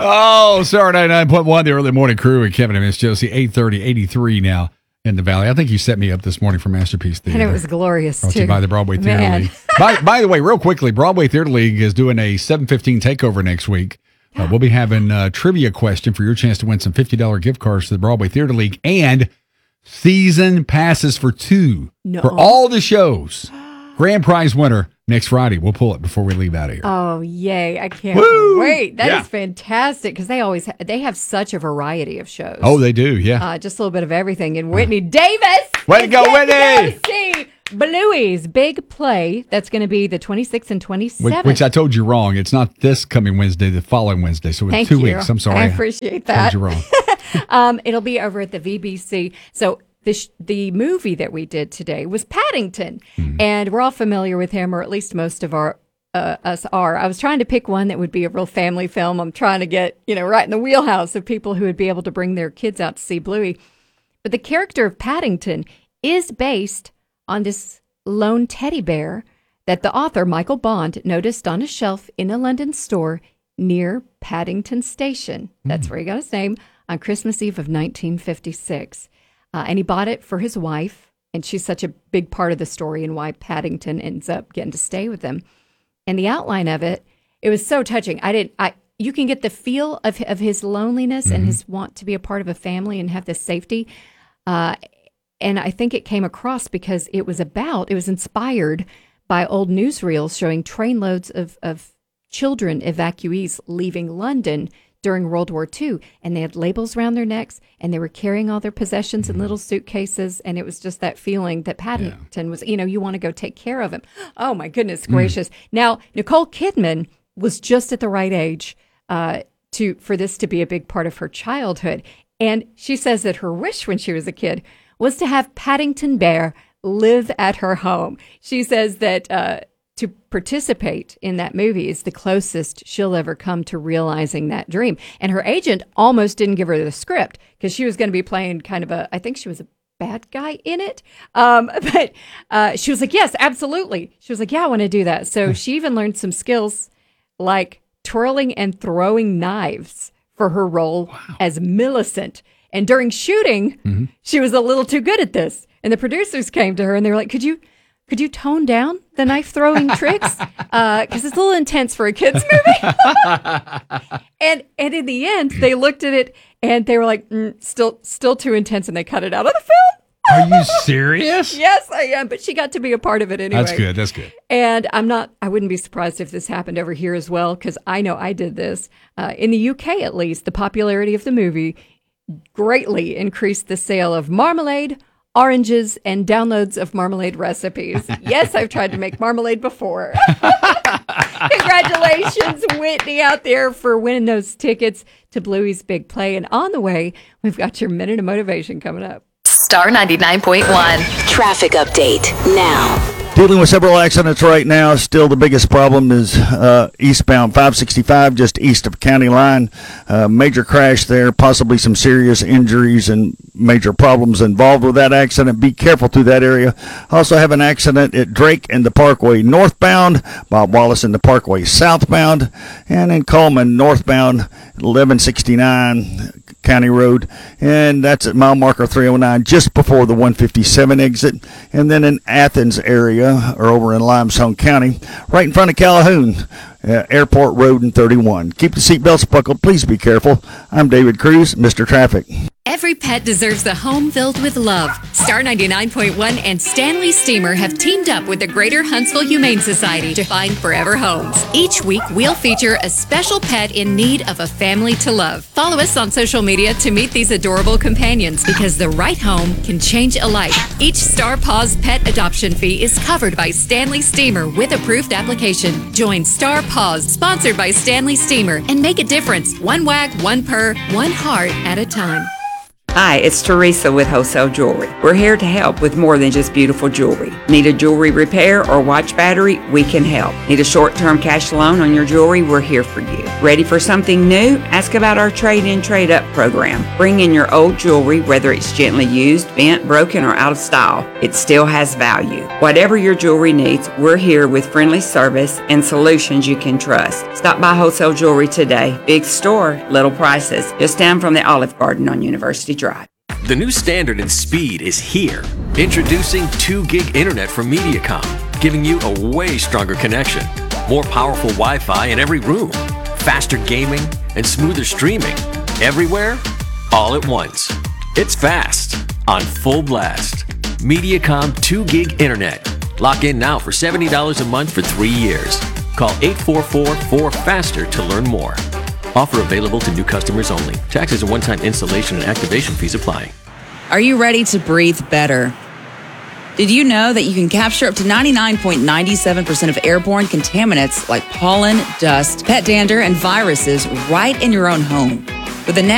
Oh, Star 99.1, the early morning crew with Kevin and Miss Josie, 8:30, 83 now in the Valley. I think you set me up this morning for Masterpiece Theater. And it was glorious, Brought to too. you by the Broadway Theater Man. League. By the way, real quickly, Broadway Theater League is doing a 7:15 takeover next week. We'll be having a trivia question for your chance to win some $50 gift cards to the Broadway Theater League and season passes for 2 for all the shows. Grand prize winner next Friday. We'll pull it before we leave out of here. Oh, yay. I can't wait. That is fantastic because they have such a variety of shows. Oh, they do, yeah. Just a little bit of everything. And Whitney Davis. Way to go, Whitney. See Bluey's big play. That's going to be the 26th and 27th. Which I told you wrong. It's not this coming Wednesday, the following Wednesday. So it's 2 weeks. I'm sorry. I appreciate that. I told you wrong. It'll be over at the VBC. So the movie that we did today was Paddington. And we're all familiar with him, or at least most of us are. I was trying to pick one that would be a real family film. I'm trying to get, right in the wheelhouse of people who would be able to bring their kids out to see Bluey. But the character of Paddington is based on this lone teddy bear that the author, Michael Bond, noticed on a shelf in a London store near Paddington Station. That's where he got his name, on Christmas Eve of 1956. And he bought it for his wife, and she's such a big part of the story and why Paddington ends up getting to stay with them. And the outline of it was so touching. You can get the feel of his loneliness and his want to be a part of a family and have this safety. And I think it came across because it was inspired by old newsreels showing trainloads of children evacuees leaving London during World War II. And they had labels around their necks, and they were carrying all their possessions in little suitcases. And it was just that feeling that Paddington was, you want to go take care of him. Oh, my goodness gracious. Now, Nicole Kidman was just at the right age for this to be a big part of her childhood. And she says that her wish when she was a kid was to have Paddington Bear live at her home. She says that to participate in that movie is the closest she'll ever come to realizing that dream. And her agent almost didn't give her the script because she was going to be playing I think she was a bad guy in it. But she was like, yes, absolutely. She was like, yeah, I want to do that. So she even learned some skills like twirling and throwing knives for her role as Millicent. And during shooting, she was a little too good at this. And the producers came to her and they were like, could you tone down the knife throwing tricks? Because it's a little intense for a kid's movie. and in the end, they looked at it and they were like, still too intense, and they cut it out of the film. Are you serious? Yes, I am. But she got to be a part of it anyway. That's good. And I wouldn't be surprised if this happened over here as well, because I know I did this. In the UK, at least, the popularity of the movie greatly increased the sale of marmalade, oranges, and downloads of marmalade recipes. Yes, I've tried to make marmalade before. Congratulations, Whitney, out there for winning those tickets to Bluey's big play. And on the way, we've got your Minute of Motivation coming up. Star 99.1. Traffic update now. Dealing with several accidents right now. Still the biggest problem is eastbound 565, just east of County Line. Major crash there, possibly some serious injuries and major problems involved with that accident. Be careful through that area. Also have an accident at Drake and the Parkway northbound, Bob Wallace and the Parkway southbound, and in Coleman northbound 1169 County Road, and that's at mile marker 309, just before the 157 exit. And then in Athens area, or over in Limestone County, right in front of Calhoun, Airport Road and 31. Keep the seatbelts buckled. Please be careful. I'm David Cruz, Mr. Traffic. Every pet deserves a home filled with love. Star 99.1 and Stanley Steamer have teamed up with the Greater Huntsville Humane Society to find forever homes. Each week, we'll feature a special pet in need of a family to love. Follow us on social media to meet these adorable companions, because the right home can change a life. Each Star Paws pet adoption fee is covered by Stanley Steamer with approved application. Join Star Paws, sponsored by Stanley Steamer, and make a difference. One wag, one purr, one heart at a time. Hi, it's Teresa with Wholesale Jewelry. We're here to help with more than just beautiful jewelry. Need a jewelry repair or watch battery? We can help. Need a short-term cash loan on your jewelry? We're here for you. Ready for something new? Ask about our trade-in, trade-up program. Bring in your old jewelry, whether it's gently used, bent, broken, or out of style. It still has value. Whatever your jewelry needs, we're here with friendly service and solutions you can trust. Stop by Wholesale Jewelry today. Big store, little prices. Just down from the Olive Garden on University Drive. The new standard in speed is here. Introducing 2 gig internet from Mediacom, giving you a way stronger connection. More powerful Wi-Fi in every room, faster gaming, and smoother streaming. Everywhere, all at once. It's fast, on full blast. Mediacom 2 gig internet. Lock in now for $70 a month for 3 years. Call 844-4FASTER to learn more. Offer available to new customers only. Taxes and one-time installation and activation fees apply. Are you ready to breathe better? Did you know that you can capture up to 99.97% of airborne contaminants like pollen, dust, pet dander, and viruses right in your own home? With a